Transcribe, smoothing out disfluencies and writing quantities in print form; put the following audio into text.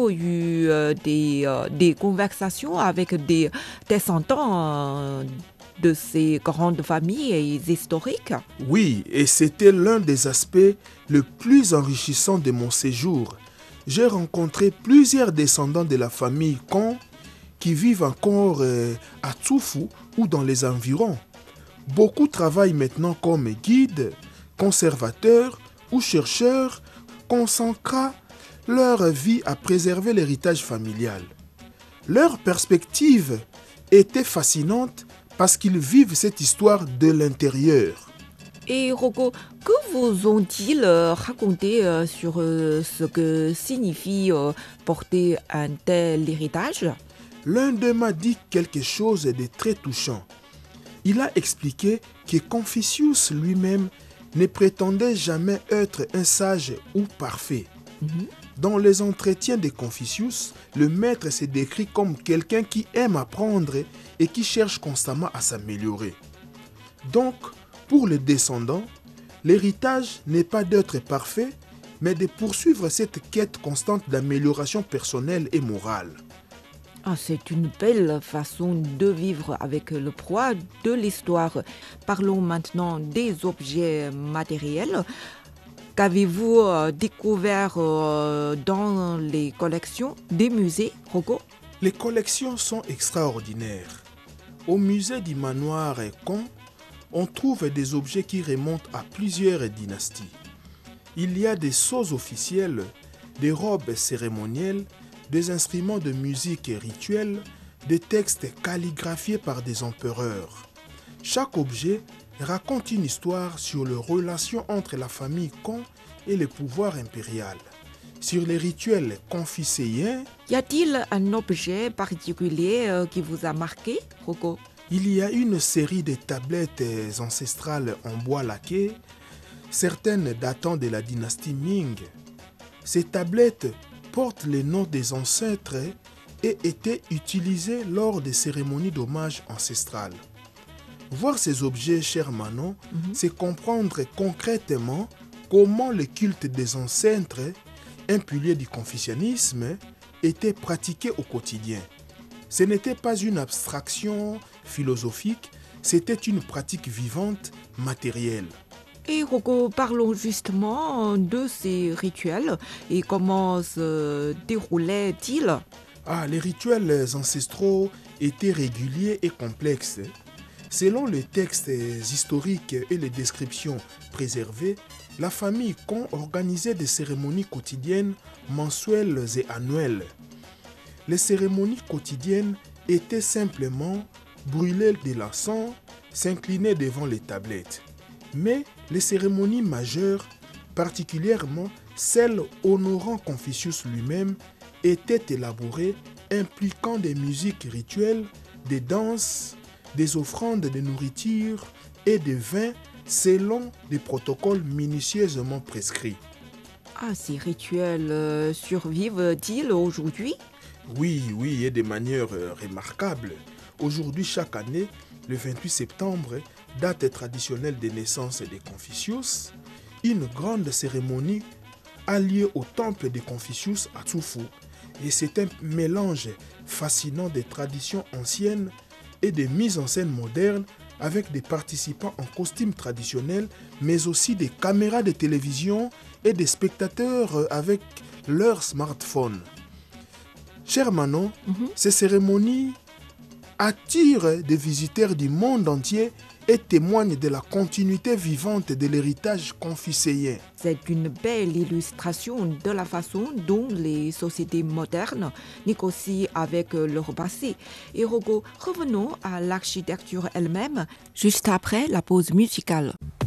toujours eu des conversations avec des descendants de ces grandes familles historiques. Oui, et c'était l'un des aspects le plus enrichissants de mon séjour. J'ai rencontré plusieurs descendants de la famille Kong qui vivent encore à Tsufu ou dans les environs. Beaucoup travaillent maintenant comme guides, conservateurs ou chercheurs, consacrant leur vie à préserver l'héritage familial. Leur perspective était fascinante parce qu'ils vivent cette histoire de l'intérieur. Et Rocco, que vous ont-ils raconté sur ce que signifie porter un tel héritage? L'un d'eux m'a dit quelque chose de très touchant. Il a expliqué que Confucius lui-même ne prétendait jamais être un sage ou parfait. Dans les entretiens de Confucius, le maître se décrit comme quelqu'un qui aime apprendre et qui cherche constamment à s'améliorer. Donc, pour les descendants, l'héritage n'est pas d'être parfait, mais de poursuivre cette quête constante d'amélioration personnelle et morale. C'est une belle façon de vivre avec le poids de l'histoire. Parlons maintenant des objets matériels. Qu'avez-vous découvert dans les collections des musées, Rocco? Les collections sont extraordinaires. Au musée du manoir Kong, on trouve des objets qui remontent à plusieurs dynasties. Il y a des sceaux officiels, des robes cérémonielles, des instruments de musique rituelle, des textes calligraphiés par des empereurs. Chaque objet raconte une histoire sur les relations entre la famille Kong et le pouvoir impérial. Sur les rituels confucéens, y a-t-il un objet particulier qui vous a marqué, Rocco? Il y a une série de tablettes ancestrales en bois laqué, certaines datant de la dynastie Ming. Ces tablettes portent les noms des ancêtres et étaient utilisées lors des cérémonies d'hommage ancestrales. Voir ces objets, cher Manon, c'est comprendre concrètement comment le culte des ancêtres, un pilier du confucianisme, était pratiqué au quotidien. Ce n'était pas une abstraction philosophique, c'était une pratique vivante, matérielle. Et Rocco, parlons justement de ces rituels et comment se déroulaient-ils? Les rituels ancestraux étaient réguliers et complexes. Selon les textes historiques et les descriptions préservées, la famille Kong organisait des cérémonies quotidiennes, mensuelles et annuelles. Les cérémonies quotidiennes étaient simplement brûler de l'encens, s'incliner devant les tablettes. Mais les cérémonies majeures, particulièrement celles honorant Confucius lui-même, étaient élaborées, impliquant des musiques rituelles, des danses, des offrandes de nourriture et de vin selon des protocoles minutieusement prescrits. Ces rituels survivent-ils aujourd'hui? Oui, et de manière remarquable. Aujourd'hui, chaque année, le 28 septembre, date traditionnelle de naissance de Confucius, une grande cérémonie a lieu au temple de Confucius à Tsufu. Et c'est un mélange fascinant des traditions anciennes et des mises en scène modernes avec des participants en costumes traditionnels, mais aussi des caméras de télévision et des spectateurs avec leur smartphone. Cher Manon, ces cérémonies attirent des visiteurs du monde entier et témoignent de la continuité vivante de l'héritage confucéen. C'est une belle illustration de la façon dont les sociétés modernes négocient avec leur passé. Et Rocco, revenons à l'architecture elle-même, juste après la pause musicale.